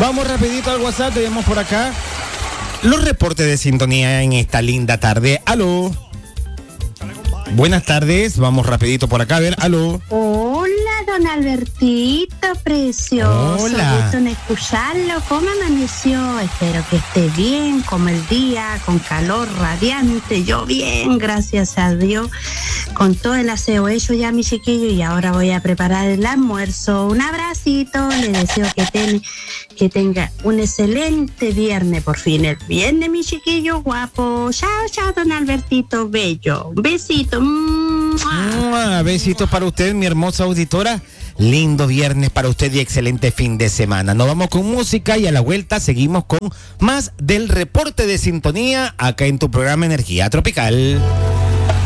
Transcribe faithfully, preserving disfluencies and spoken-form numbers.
Vamos rapidito al WhatsApp, tenemos por acá los reportes de sintonía en esta linda tarde. Aló. Buenas tardes, vamos rapidito por acá, a ver, aló. Hola, don Albertito, precioso. Hola. Gusto en escucharlo. ¿Cómo amaneció? Espero que esté bien, como el día, con calor radiante. Yo bien, gracias a Dios. Con todo el aseo hecho ya, mi chiquillo, y ahora voy a preparar el almuerzo. Un abracito, le deseo que, ten, que tenga un excelente viernes por fin. El viernes, mi chiquillo guapo. Chao, chao, don Albertito, bello. Un besito. ¡Mua! Besitos para usted, mi hermosa auditora. Lindo viernes para usted y excelente fin de semana. Nos vamos con música y a la vuelta seguimos con más del reporte de sintonía acá en tu programa Energía Tropical.